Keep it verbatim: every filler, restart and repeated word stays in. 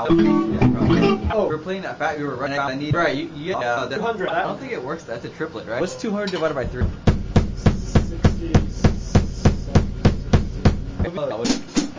Oh, we're playing that fat. We were running out. I need right. You, you uh, two hundred. I don't think it works. That's a triplet, right? What's two hundred divided by three? sixty.